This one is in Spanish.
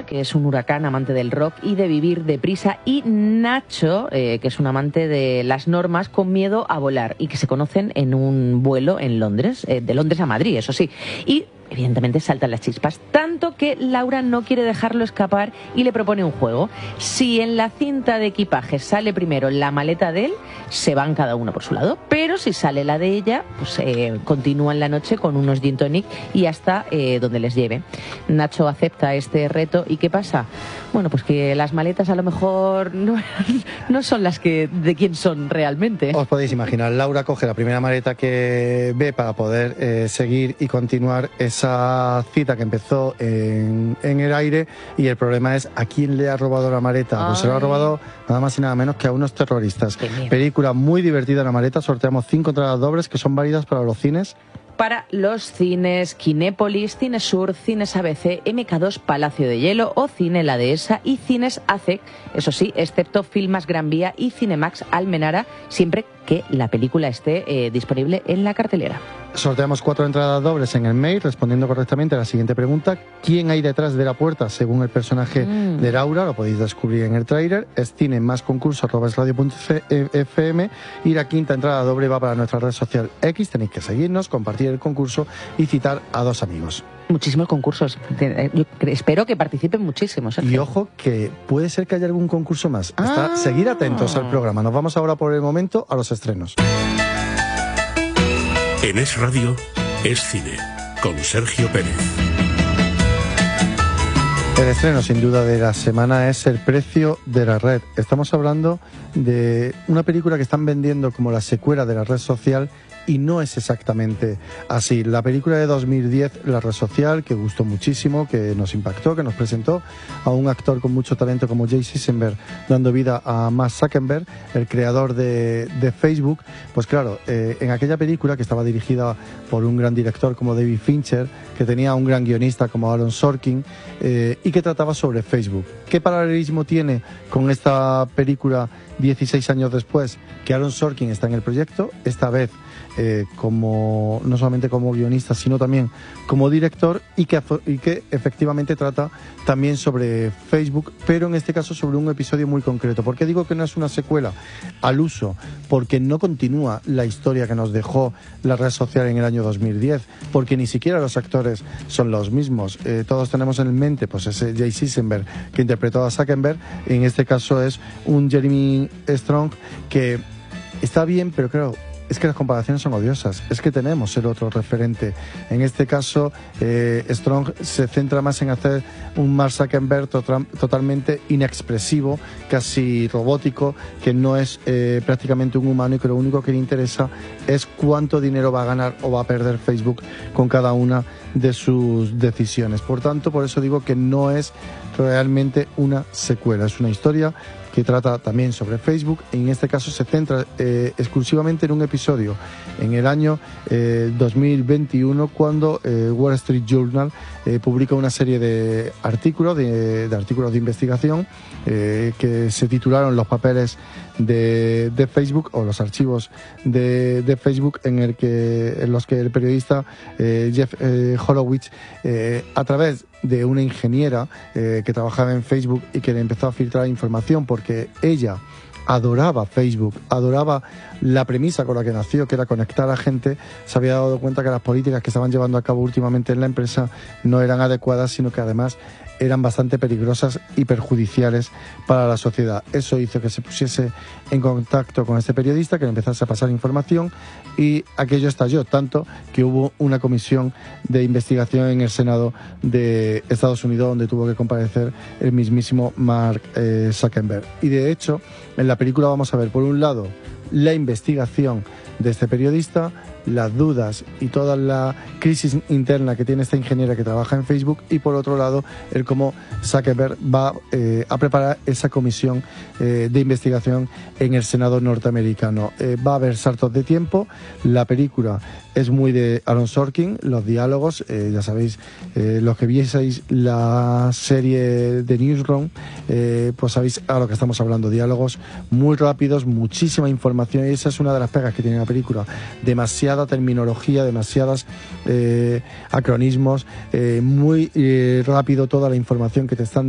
que es un huracán, amante del rock y de vivir deprisa, y Nacho, que es un amante de las normas, con miedo a volar, y que se conocen en un vuelo en Londres, de Londres a Madrid, eso sí. Y evidentemente saltan las chispas, tanto que Laura no quiere dejarlo escapar y le propone un juego. Si en la cinta de equipaje sale primero la maleta de él, se van cada uno por su lado, pero si sale la de ella, pues continúan la noche con unos gin tonic y hasta donde les lleve. Nacho acepta este reto, ¿y qué pasa? Bueno, pues que las maletas a lo mejor no son las que de quién son realmente. Os podéis imaginar, Laura coge la primera maleta que ve para poder seguir y continuar esa cita que empezó en el aire, y el problema es a quién le ha robado la maleta. Pues se lo ha robado nada más y nada menos que a unos terroristas. Película muy divertida, La Maleta. Sorteamos 5 entradas dobles que son válidas para los cines. Para los cines Kinépolis, Cines Sur, Cines ABC, MK2 Palacio de Hielo o Cine La Dehesa y Cines ACEC, eso sí, excepto Filmas Gran Vía y Cinemax Almenara, siempre que la película esté disponible en la cartelera. Sorteamos 4 entradas dobles en el mail, respondiendo correctamente a la siguiente pregunta: ¿quién hay detrás de la puerta según el personaje de Laura? Lo podéis descubrir en el tráiler. Es cinemasconcurso@esradio.fm, y la quinta entrada doble va para nuestra red social X. Tenéis que seguirnos, compartir el concurso y citar a 2 amigos. Muchísimos concursos. Yo espero que participen muchísimos. Y ojo, que puede ser que haya algún concurso más. Seguid atentos al programa. Nos vamos ahora por el momento a los estrenos. En Es Radio, Es Cine, con Sergio Pérez. El estreno, sin duda, de la semana es El precio de la red. Estamos hablando de una película que están vendiendo como la secuela de La red social, y no es exactamente así. La película de 2010, La red social, que gustó muchísimo, que nos impactó, que nos presentó a un actor con mucho talento como Jay Eisenberg, dando vida a Mark Zuckerberg, el creador de Facebook. Pues claro, en aquella película, que estaba dirigida por un gran director como David Fincher, que tenía un gran guionista como Aaron Sorkin, y que trataba sobre Facebook. ¿Qué paralelismo tiene con esta película 16 años después? Que Aaron Sorkin está en el proyecto, esta vez como no solamente como guionista, sino también como director, y que efectivamente trata también sobre Facebook, pero en este caso sobre un episodio muy concreto. ¿Por qué digo que no es una secuela? Al uso, porque no continúa la historia que nos dejó la red social en el año 2010, porque ni siquiera los actores son los mismos. Todos tenemos en mente pues ese Jay Eisenberg que interpretó a Zuckerberg. En este caso es un Jeremy Strong que está bien, pero claro, es que las comparaciones son odiosas. Es que tenemos el otro referente. En este caso, Strong se centra más en hacer un Mark Zuckerberg totalmente inexpresivo, casi robótico, que no es prácticamente un humano, y que lo único que le interesa es cuánto dinero va a ganar o va a perder Facebook con cada una de sus decisiones. Por tanto, por eso digo que no es realmente una secuela. Es una historia que trata también sobre Facebook. En este caso se centra exclusivamente en un episodio en el año 2021, cuando Wall Street Journal publica una serie de artículos de investigación que se titularon Los papeles de Facebook, o los archivos de Facebook, en los que el periodista Jeff Horowitz, a través de una ingeniera que trabajaba en Facebook y que le empezó a filtrar información porque ella adoraba Facebook, adoraba la premisa con la que nació, que era conectar a la gente, se había dado cuenta que las políticas que estaban llevando a cabo últimamente en la empresa no eran adecuadas, sino que además eran bastante peligrosas y perjudiciales para la sociedad. Eso hizo que se pusiese en contacto con este periodista, que le empezase a pasar información, y aquello estalló tanto que hubo una comisión de investigación en el Senado de Estados Unidos, donde tuvo que comparecer el mismísimo Mark Zuckerberg. Y de hecho, en la película vamos a ver, por un lado, la investigación de este periodista, las dudas y toda la crisis interna que tiene esta ingeniera que trabaja en Facebook, y por otro lado el cómo Zuckerberg va a preparar esa comisión de investigación en el Senado norteamericano. Va a haber saltos de tiempo. La película es muy de Aaron Sorkin, los diálogos, ya sabéis, los que vieseis la serie de Newsroom, pues sabéis a lo que estamos hablando. Diálogos muy rápidos, muchísima información, y esa es una de las pegas que tiene la película. Demasiada terminología, demasiados acronismos, muy rápido toda la información que te están